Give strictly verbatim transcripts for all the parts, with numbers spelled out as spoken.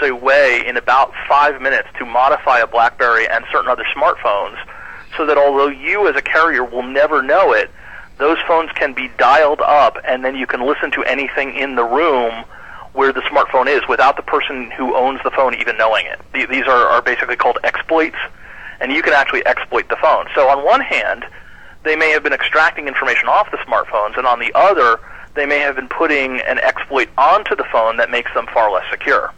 a way in about five minutes to modify a BlackBerry and certain other smartphones so that although you as a carrier will never know it, those phones can be dialed up and then you can listen to anything in the room where the smartphone is without the person who owns the phone even knowing it. These are, are basically called exploits, and you can actually exploit the phone. So on one hand, they may have been extracting information off the smartphones, and on the other, they may have been putting an exploit onto the phone that makes them far less secure.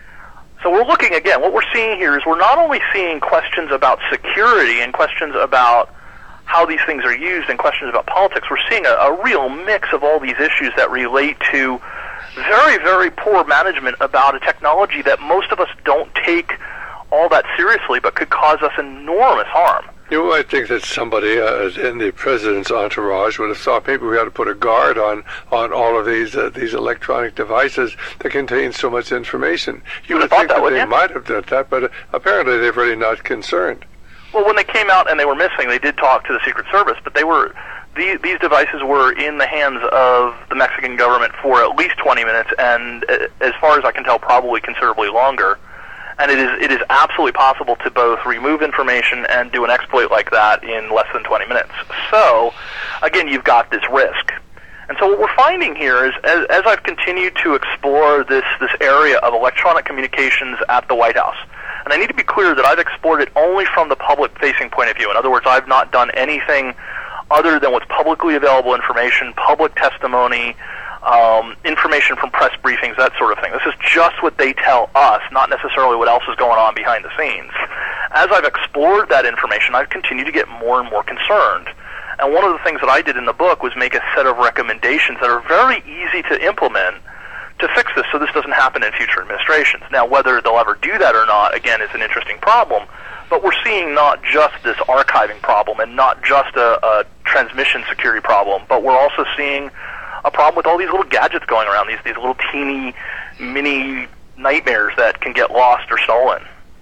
So we're looking, again, what we're seeing here is we're not only seeing questions about security and questions about how these things are used and questions about politics, we're seeing a, a real mix of all these issues that relate to very, very poor management about a technology that most of us don't take all that seriously but could cause us enormous harm. You might think that somebody uh, in the president's entourage would have thought maybe we ought to put a guard on, on all of these uh, these electronic devices that contain so much information. You would think that, that they you? might have done that, but uh, apparently they're really not concerned. Well, when they came out and they were missing, they did talk to the Secret Service, but they were these, these devices were in the hands of the Mexican government for at least twenty minutes, and uh, as far as I can tell, probably considerably longer. And it is it is absolutely possible to both remove information and do an exploit like that in less than twenty minutes. So, again, you've got this risk. And so what we're finding here is, as, as I've continued to explore this, this area of electronic communications at the White House, and I need to be clear that I've explored it only from the public-facing point of view. In other words, I've not done anything other than what's publicly available information, public testimony, Um, information from press briefings, that sort of thing. This is just what they tell us, not necessarily what else is going on behind the scenes. As I've explored that information, I've continued to get more and more concerned. And one of the things that I did in the book was make a set of recommendations that are very easy to implement to fix this so this doesn't happen in future administrations. Now, whether they'll ever do that or not, again, is an interesting problem. But we're seeing not just this archiving problem and not just a, a transmission security problem, but we're also seeing a problem with all these little gadgets going around, these these little teeny mini nightmares that can get lost or stolen.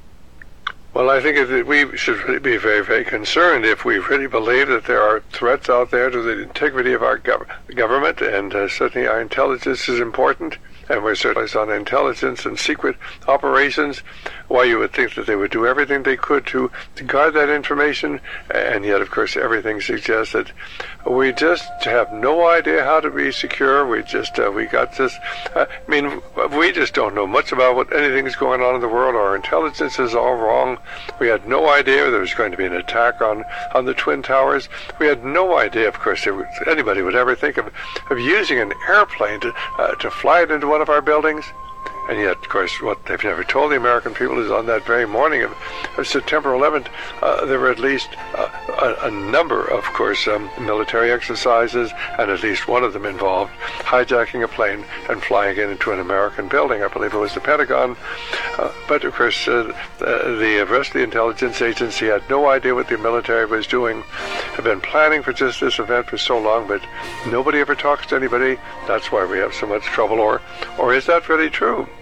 Well, I think that we should really be very, very concerned if we really believe that there are threats out there to the integrity of our gov- government, and uh, certainly our intelligence is important, and we're certainly on intelligence and secret operations. Why, you would think that they would do everything they could to, to guard that information, and yet, of course, everything suggests that we just have no idea how to be secure. We just, uh, we got this, uh, I mean, we just don't know much about what anything's going on in the world. Our intelligence is all wrong. We had no idea there was going to be an attack on, on the Twin Towers. We had no idea, of course, there was, anybody would ever think of, of using an airplane to, uh, to fly it into one of our buildings. And yet, of course, what they've never told the American people is on that very morning of, of September eleventh, uh, there were at least uh, a, a number, of course, um, military exercises, and at least one of them involved hijacking a plane and flying it into an American building. I believe it was the Pentagon. Uh, but, of course, uh, the, the rest of the intelligence agency had no idea what the military was doing, had been planning for just this event for so long, but nobody ever talks to anybody. That's why we have so much trouble. Or, or is that really true?